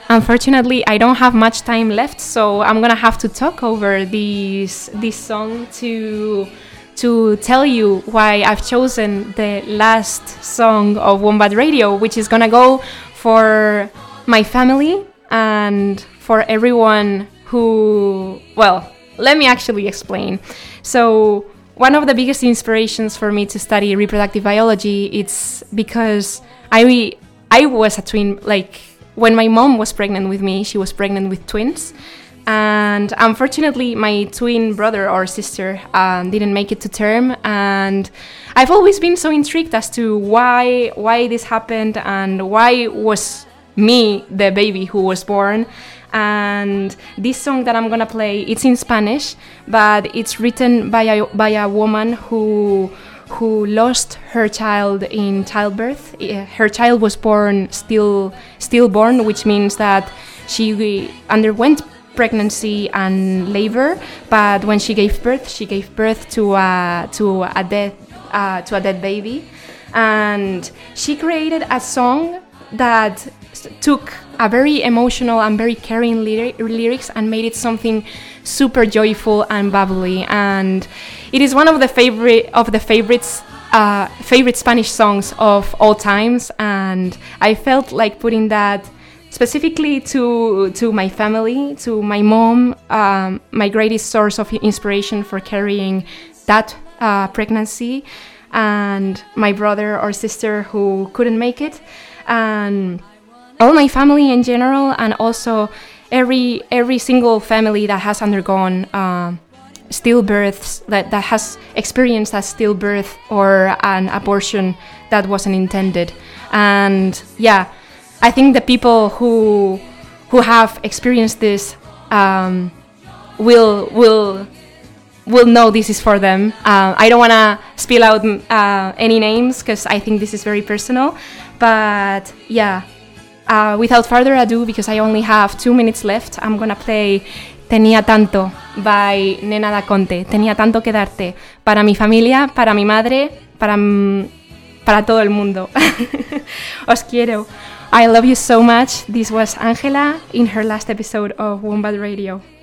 unfortunately, I don't have much time left, so I'm gonna have to talk over this song to tell you why I've chosen the last song of Wombat Radio, which is gonna go for my family and for everyone who, well, let me actually explain. So one of the biggest inspirations for me to study reproductive biology, it's because I was a twin, like when my mom was pregnant with me, she was pregnant with twins. And unfortunately, my twin brother or sister didn't make it to term. And I've always been so intrigued as to why this happened and why was me the baby who was born. And this song that I'm gonna play, it's in Spanish, but it's written by a woman who lost her child in childbirth. Her child was born stillborn, which means that she underwent pregnancy and labor, but when she gave birth to a dead baby, and she created a song that took a very emotional and very caring lyrics and made it something super joyful and bubbly. And it is one of the favorite Spanish songs of all times. And I felt like putting that specifically to my family, to my mom, my greatest source of inspiration for carrying that pregnancy, and my brother or sister who couldn't make it, and all my family in general, and also every single family that has undergone stillbirths, that has experienced a stillbirth or an abortion that wasn't intended. And yeah, I think the people who have experienced this will know this is for them. I don't want to spill out any names because I think this is very personal. But yeah, without further ado, because I only have 2 minutes left, I'm gonna play Tenía Tanto by Nena Da Conte. Tenía tanto que darte. Para mi familia, para mi madre, para todo el mundo. Os quiero. I love you so much. This was Angela in her last episode of Wombat Radio.